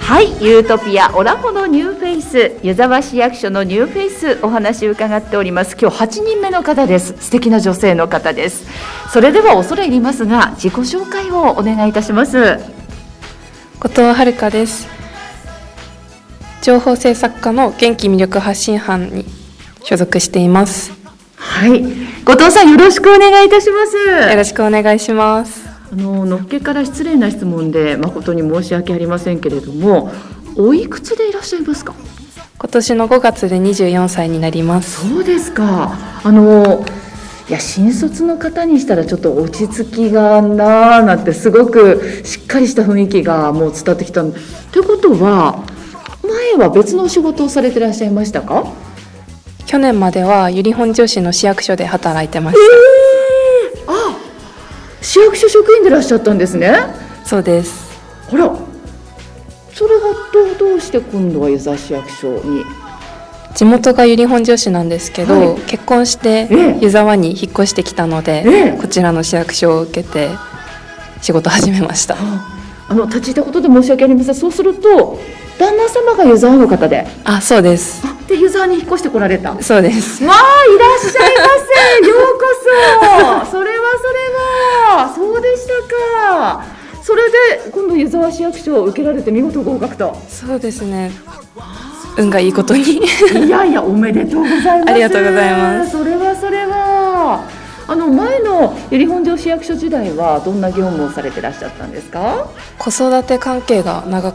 はい、ユートピアオラホのニューフェイス、湯沢市役所のニューフェイス、お話を伺っております。今日8人目の方です。素敵な女性の方です。それでは恐れ入りますが自己紹介をお願いいたします。 後藤遥です。情報制作課の元気魅力発信班に所属しています。 はい、後藤さんよろしくお願いいたします。 よろしくお願いします。 のっけから失礼な質問で誠に申し訳ありませんけれども、おいくつでいらっしゃいますか？ 今年の5月で24歳になります。 そうですか。いや新卒の方にしたらちょっと落ち着きがななんて、すごくしっかりした雰囲気がもう伝わってきた。ということは前は別のお仕事をされていらっしゃいましたか？ 去年までは由利本荘市の市役所で働いてました。 市役所職員でいらっしゃったんですね。 そうです。 あら、それはどうして今度は湯沢市役所に？ 地元が由利本荘市なんですけど、 はい、 結婚して湯沢に引っ越してきたので、こちらの市役所を受けて仕事を始めました。 立ち入ったことで申し訳ありません。そうすると旦那様が湯沢の方で？ そうです。 で湯沢に引っ越してこられた？ そうです。 いらっしゃいませ。ようこそ。それはそうでしたか。それで今度湯沢市役所を受けられて見事合格と。 そうですね、運がいいことにいやおめでとうございます。 ありがとうございます。 それは前の由利本荘市役所時代はどんな業務をされてらっしゃったんですか？ 子育て関係が長